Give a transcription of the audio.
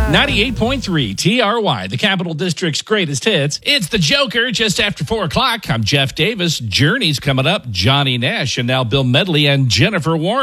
98.3 TRY, the Capital District's greatest hits. It's the Joker just after 4 o'clock. I'm Jeff Davis. Journey's coming up. Johnny Nash and now Bill Medley and Jennifer Warren.